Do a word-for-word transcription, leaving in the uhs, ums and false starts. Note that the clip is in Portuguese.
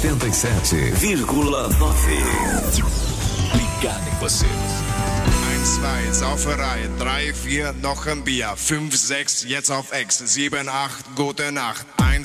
oitenta e sete vírgula nove. Ligado em você. eins, zwei, Sauferei, drei, vier, noch ein Bier, fünf, sechs, jetzt auf Ex, sieben, acht, gute Nacht, eins